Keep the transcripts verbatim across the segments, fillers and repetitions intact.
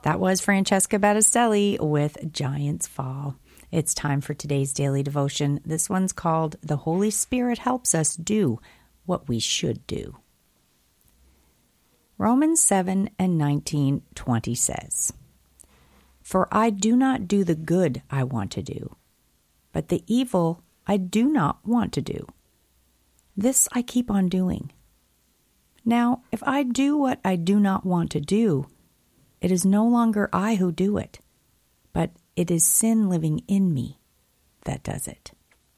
That was Francesca Battistelli with Giants Fall. It's time for today's daily devotion. This one's called The Holy Spirit Helps Us Do What We Should Do. Romans seven and nineteen twenty says, "For I do not do the good I want to do, but the evil I do not want to do. This I keep on doing. Now, if I do what I do not want to do, it is no longer I who do it, but it is sin living in me that does it."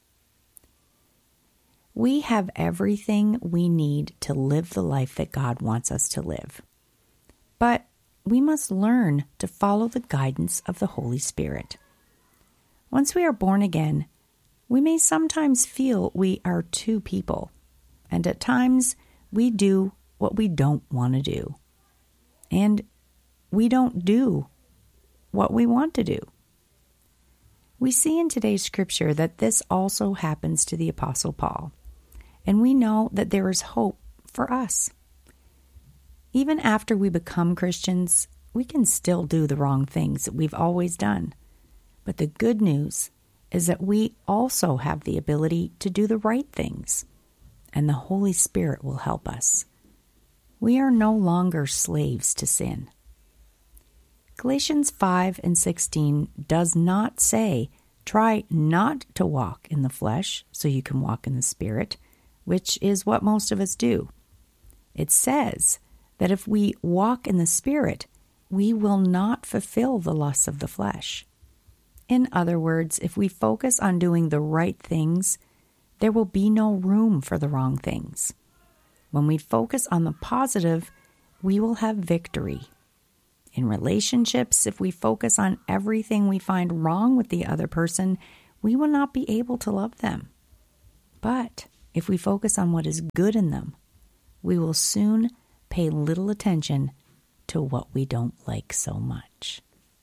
We have everything we need to live the life that God wants us to live. But we must learn to follow the guidance of the Holy Spirit. Once we are born again, we may sometimes feel we are two people, and at times we do what we don't want to do. And we don't do what we want to do. We see in today's scripture that this also happens to the Apostle Paul, and we know that there is hope for us. Even after we become Christians, we can still do the wrong things that we've always done. But the good news is that we also have the ability to do the right things, and the Holy Spirit will help us. We are no longer slaves to sin. Galatians five and sixteen does not say, try not to walk in the flesh so you can walk in the Spirit, which is what most of us do. It says that if we walk in the Spirit, we will not fulfill the lusts of the flesh. In other words, if we focus on doing the right things, there will be no room for the wrong things. When we focus on the positive, we will have victory. In relationships, if we focus on everything we find wrong with the other person, we will not be able to love them. But if we focus on what is good in them, we will soon pay little attention to what we don't like so much.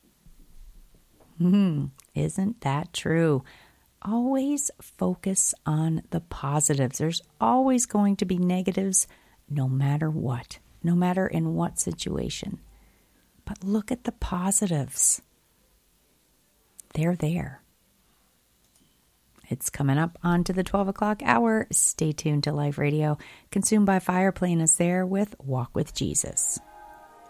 Hmm, isn't that true? Always focus on the positives. There's always going to be negatives, no matter what, no matter in what situation. But look at the positives. They're there. It's coming up onto the twelve o'clock hour. Stay tuned to Life Radio. Consumed by Fire playing us there with Walk with Jesus.